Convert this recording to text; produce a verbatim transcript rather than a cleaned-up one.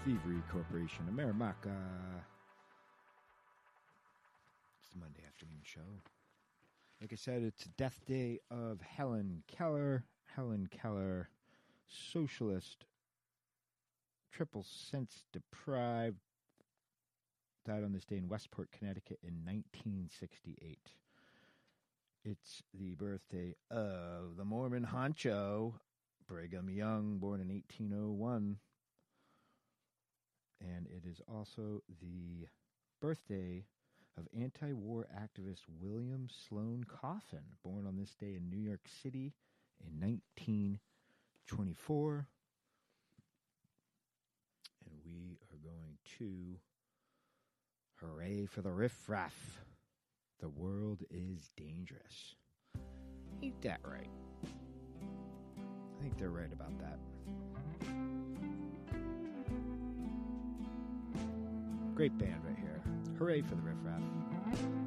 Thievery Corporation, Amerimaca. It's the Monday afternoon show. Like I said, it's the death day of Helen Keller. Helen Keller, socialist, triple sense deprived, died on this day in Westport, Connecticut in nineteen sixty-eight. It's the birthday of the Mormon honcho, Brigham Young, born in eighteen oh one. And it is also the birthday of anti-war activist William Sloane Coffin, born on this day in New York City in nineteen twenty-four. And we are going to hooray for the riffraff. The world is dangerous. Ain't that right? I think they're right about that. Great band right here. Hooray for the riffraff.